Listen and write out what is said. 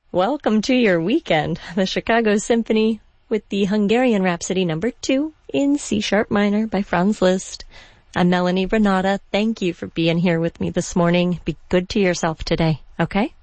Welcome to your weekend. The Chicago Symphony with the Hungarian Rhapsody No. 2 in C-sharp minor by Franz Liszt. I'm Melanie Renata. Thank you for being here with me this morning. Be good to yourself today, okay?